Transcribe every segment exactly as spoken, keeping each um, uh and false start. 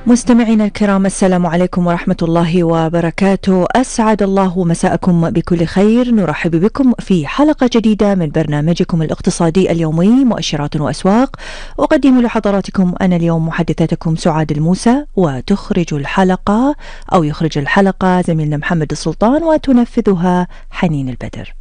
مستمعينا الكرام، السلام عليكم ورحمة الله وبركاته. أسعد الله مساءكم بكل خير. نرحب بكم في حلقة جديدة من برنامجكم الاقتصادي اليومي مؤشرات وأسواق. أقدم لحضراتكم أنا اليوم محدثتكم سعاد الموسى، وتخرج الحلقة أو يخرج الحلقة زميلنا محمد السلطان، وتنفذها حنين البدر.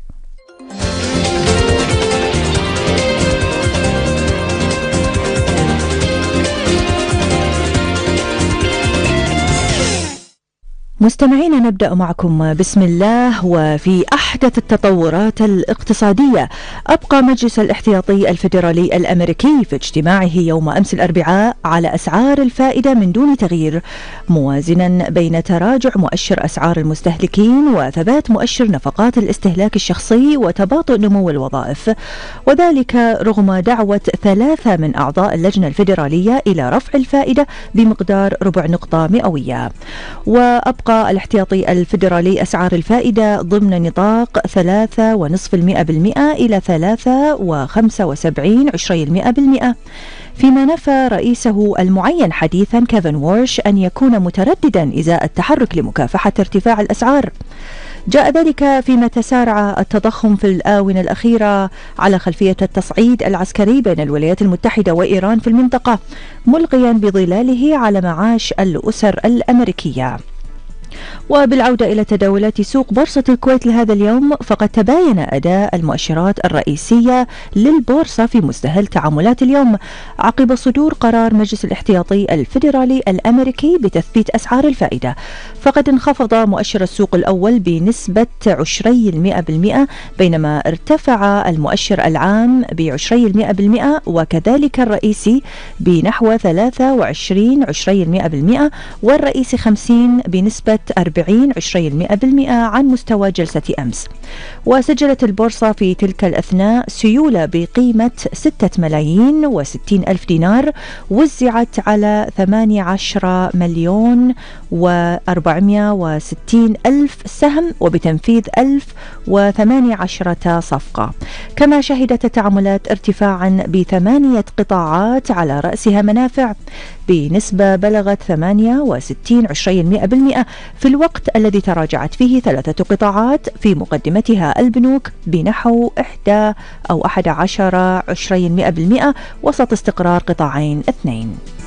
مستمعين، نبدأ معكم بسم الله. وفي أحدث التطورات الاقتصادية، أبقى مجلس الاحتياطي الفيدرالي الأمريكي في اجتماعه يوم أمس الأربعاء على أسعار الفائدة من دون تغيير، موازنا بين تراجع مؤشر أسعار المستهلكين وثبات مؤشر نفقات الاستهلاك الشخصي وتباطؤ نمو الوظائف، وذلك رغم دعوة ثلاثة من أعضاء اللجنة الفيدرالية إلى رفع الفائدة بمقدار ربع نقطة مئوية. وأبقى الاحتياطي الفيدرالي أسعار الفائدة ضمن نطاق ثلاثة ونصف المئة بالمئة إلى ثلاثة وخمسة وسبعين عشري المئة بالمئة، فيما نفى رئيسه المعين حديثا كيفن وورش أن يكون مترددا إزاء التحرك لمكافحة ارتفاع الأسعار. جاء ذلك فيما تسارع التضخم في الآونة الأخيرة على خلفية التصعيد العسكري بين الولايات المتحدة وإيران في المنطقة، ملقيا بظلاله على معاش الأسر الأمريكية. وبالعودة إلى تداولات سوق بورصة الكويت لهذا اليوم، فقد تباين أداء المؤشرات الرئيسية للبورصة في مستهل تعاملات اليوم عقب صدور قرار مجلس الاحتياطي الفيدرالي الأمريكي بتثبيت أسعار الفائدة. فقد انخفض مؤشر السوق الأول بنسبة عشري المئة بالمئة، بينما ارتفع المؤشر العام بعشري المئة بالمئة، وكذلك الرئيسي بنحو ثلاثة وعشرين عشري المئة بالمئة، والرئيسي خمسين بنسبة أربعين عشري المئة بالمئة عن مستوى جلسة أمس. وسجلت البورصة في تلك الأثناء سيولة بقيمة ستة ملايين وستين ألف دينار، وزعت على ثمانية عشر مليون وأربعمئة وستين ألف سهم وبتنفيذ ألف وثمانية عشرة صفقة. كما شهدت التعاملات ارتفاعا بثمانية قطاعات على رأسها منافع بنسبة بلغت ثمانية وستين عشري المئة بالمئة، في الوقت الذي تراجعت فيه ثلاثة قطاعات، في مقدمتها البنوك بنحو إحدى أو أحد عشر عشري المئة بالمئة، وسط استقرار قطاعين اثنين.